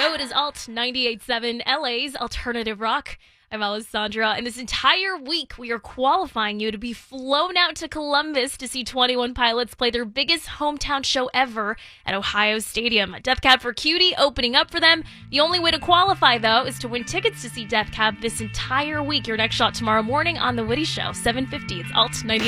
Show. It is Alt 98.7, LA's alternative rock. I'm Alessandra, and this entire week we are qualifying you to be flown out to Columbus to see 21 Pilots play their biggest hometown show ever at Ohio Stadium. Death Cab for Cutie opening up for them. The only way to qualify, though, is to win tickets to see Death Cab this entire week. Your next shot tomorrow morning on The Woody Show, 7:50. It's Alt 98.